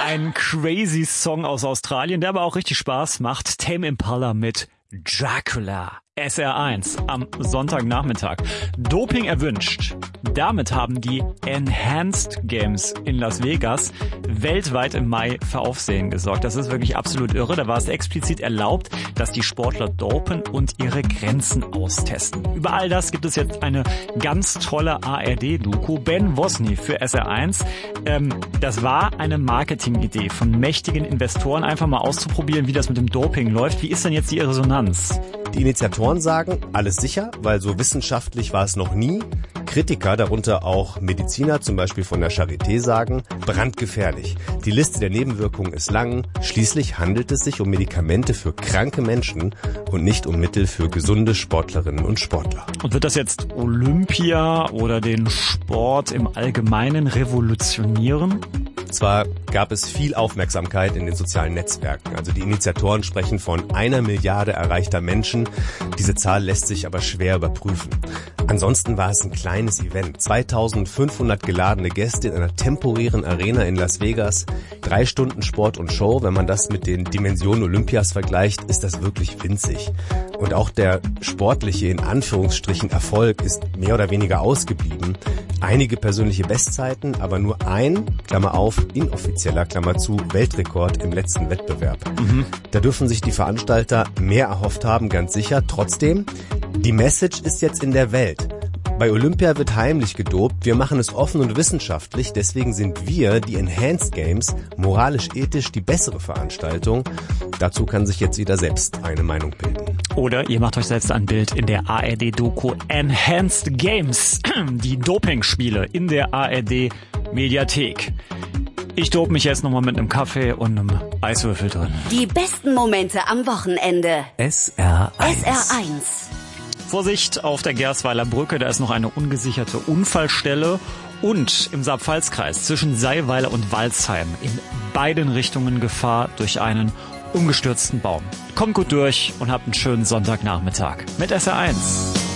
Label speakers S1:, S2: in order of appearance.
S1: Ein crazy Song aus Australien, der aber auch richtig Spaß macht. Tame Impala mit Dracula. SR1 am Sonntagnachmittag. Doping erwünscht. Damit haben die Enhanced Games in Las Vegas weltweit im Mai für Aufsehen gesorgt. Das ist wirklich absolut irre. Da war es explizit erlaubt, dass die Sportler dopen und ihre Grenzen austesten. Über all das gibt es jetzt eine ganz tolle ARD-Doku. Ben Wosny für SR1. Das war eine Marketingidee von mächtigen Investoren, einfach mal auszuprobieren, wie das mit dem Doping läuft. Wie ist denn jetzt die Resonanz?
S2: Die Initiatoren sagen, alles sicher, weil so wissenschaftlich war es noch nie. Kritiker, darunter auch Mediziner, zum Beispiel von der Charité, sagen, brandgefährlich. Die Liste der Nebenwirkungen ist lang. Schließlich handelt es sich um Medikamente für kranke Menschen und nicht um Mittel für gesunde Sportlerinnen und Sportler.
S1: Und wird das jetzt Olympia oder den Sport im Allgemeinen revolutionieren?
S2: Zwar gab es viel Aufmerksamkeit in den sozialen Netzwerken. Also die Initiatoren sprechen von 1 Milliarde erreichter Menschen. Diese Zahl lässt sich aber schwer überprüfen. Ansonsten war es ein kleines Event. 2500 geladene Gäste in einer temporären Arena in Las Vegas. 3 Stunden Sport und Show. Wenn man das mit den Dimensionen Olympias vergleicht, ist das wirklich winzig. Und auch der sportliche, in Anführungsstrichen, Erfolg ist mehr oder weniger ausgeblieben. Einige persönliche Bestzeiten, aber nur ein, Klammer auf, inoffizieller, Klammer zu, Weltrekord im letzten Wettbewerb. Da dürfen sich die Veranstalter mehr erhofft haben, ganz sicher. Trotzdem, die Message ist jetzt in der Welt. Bei Olympia wird heimlich gedopt, wir machen es offen und wissenschaftlich, deswegen sind wir, die Enhanced Games, moralisch-ethisch die bessere Veranstaltung. Dazu kann sich jetzt jeder selbst eine Meinung bilden.
S1: Oder ihr macht euch selbst ein Bild in der ARD-Doku Enhanced Games, die Dopingspiele in der ARD-Mediathek. Ich dope mich jetzt nochmal mit einem Kaffee und einem Eiswürfel drin.
S3: Die besten Momente am Wochenende.
S4: SR1.
S3: SR1.
S1: Vorsicht auf der Gersweiler Brücke, da ist noch eine ungesicherte Unfallstelle. Und im Saar-Pfalz-Kreis zwischen Seilweiler und Walsheim in beiden Richtungen Gefahr durch einen umgestürzten Baum. Kommt gut durch und habt einen schönen Sonntagnachmittag mit SR1.